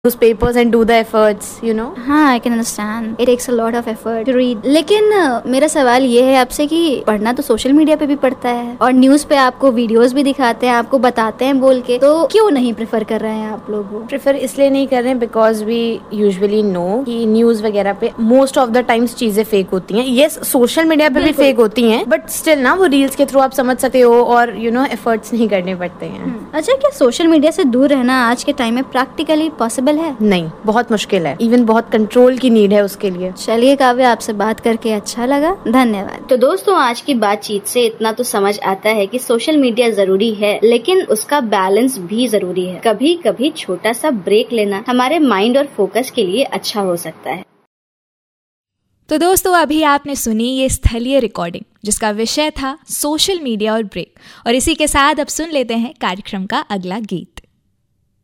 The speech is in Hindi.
newspapers and do the efforts, you know. हाँ, I can understand. It takes a lot of effort to read. लेकिन मेरा सवाल ये है आपसे कि पढ़ना तो सोशल मीडिया पे भी पड़ता है और न्यूज पे आपको वीडियोस भी दिखाते हैं, आपको बताते हैं बोल के, तो क्यों नहीं प्रेफर कर रहे हैं आप लोग? प्रेफर इसलिए नहीं कर रहे हैं बिकॉज वी यूजुअली नो कि न्यूज वगैरह पे मोस्ट ऑफ द टाइम्स चीजें फेक होती हैं. यस, सोशल मीडिया पे भी फेक होती हैं, बट स्टिल ना वो रील्स के थ्रू आप समझ सकते हो और यू नो एफर्ट्स नहीं करने पड़ते हैं. अच्छा, क्या सोशल मीडिया से दूर रहना आज के टाइम में प्रैक्टिकली पॉसिबल है? नहीं, बहुत मुश्किल है. इवन बहुत कंट्रोल की नीड है उसके लिए. चलिए काव्य, आपसे बात करके अच्छा लगा, धन्यवाद. तो दोस्तों, आज की बातचीत से इतना तो समझ आता है कि सोशल मीडिया जरूरी है, लेकिन उसका बैलेंस भी जरूरी है. कभी कभी छोटा सा ब्रेक लेना हमारे माइंड और फोकस के लिए अच्छा हो सकता है. तो दोस्तों, अभी आपने सुनी ये स्थलीय रिकॉर्डिंग जिसका विषय था सोशल मीडिया और ब्रेक. और इसी के साथ अब सुन लेते हैं कार्यक्रम का अगला गीत.